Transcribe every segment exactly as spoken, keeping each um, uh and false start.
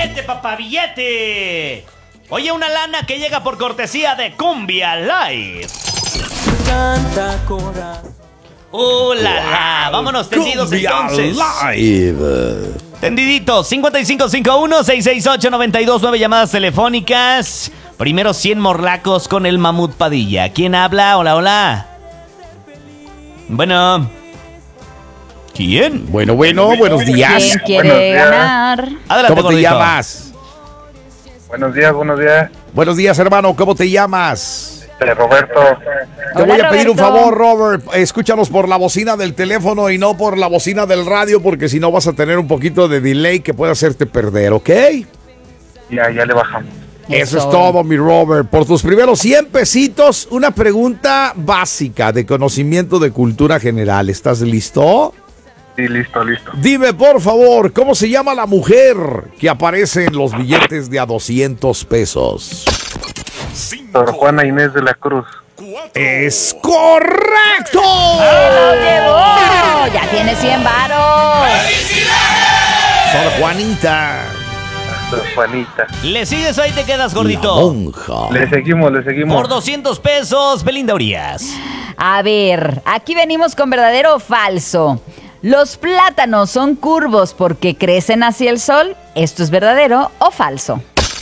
Billete, papá, billete. Oye, una lana que llega por cortesía de Cumbia Live. Canta corazón. ¡Uh, la, la! Vámonos tendidos entonces. Live. Tendiditos, cinco cinco cinco uno, seis seis ocho, nueve dos nueve llamadas telefónicas. Primero cien morlacos con el Mamut Padilla. ¿Quién habla? Hola, hola. Bueno. ¿Quién? Bueno, bueno, buenos días. ¿Quién quiere Buenos días. ganar? Adelante, ¿Cómo te gordito. llamas? Buenos días, buenos días. Buenos días, hermano. ¿Cómo te llamas? Este, Roberto. Te Hola, voy a pedir un Roberto. favor, Robert. Escúchanos por la bocina del teléfono y no por la bocina del radio, porque si no vas a tener un poquito de delay que puede hacerte perder, ¿ok? Ya, ya le bajamos. Eso es todo, mi Robert. Por tus primeros cien pesitos, una pregunta básica de conocimiento de cultura general. ¿Estás listo? Sí, listo, listo. Dime, por favor, ¿cómo se llama la mujer que aparece en los billetes de a doscientos pesos? Sor Juana Inés de la Cruz. ¡Es correcto! ¡Lo llevó! ¡Ya tiene cien varos! Sor Juanita. Sor Juanita. ¿Le sigues o ahí te quedas, La gordito? monja. Le seguimos, le seguimos. Por doscientos pesos, Belinda Urias. A ver, aquí venimos con verdadero o falso. ¿Los plátanos son curvos porque crecen hacia el sol? ¿Esto es verdadero o falso?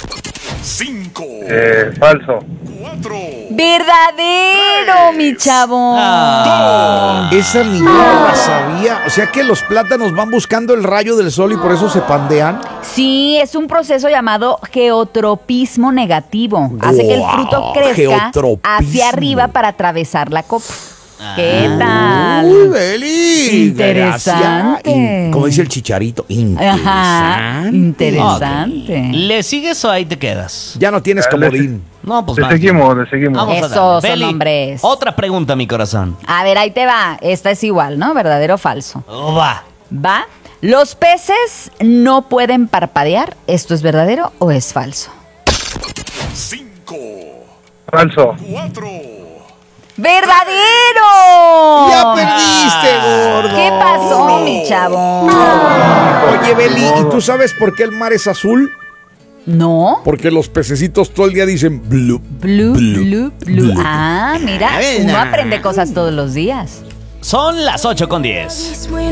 Eh, falso. ¡Verdadero, mi chavo! Ah. Esa niña la sabía. O sea que los plátanos van buscando el rayo del sol y por eso se pandean. Sí, es un proceso llamado geotropismo negativo. Hace que el Wow, fruto crezca geotropismo. hacia arriba para atravesar la copa. ¿Qué tal? Uy, Beli. Interesante. Gracias. In- como dice el chicharito. Ajá, Interesante. interesante. ¿Le sigues o ahí te quedas? Ya no tienes Dale. comodín. No, pues Le va. seguimos, le seguimos. Vamos a Esos darle. son Beli, hombres. otra pregunta, mi corazón. A ver, ahí te va. Esta es igual, ¿no? ¿Verdadero o falso? Oh, va. ¿Va? ¿Los peces no pueden parpadear? ¿Esto es verdadero o es falso? Falso. ¡Verdadero! Ya perdiste, gordo. ¿Qué pasó, mi chavo? Oye, Beli, ¿y tú sabes por qué el mar es azul? ¿No? Porque los pececitos todo el día dicen blue. Blue, blue, blue. blue. Ah, mira, uno aprende cosas todos los días. Son las ocho con diez.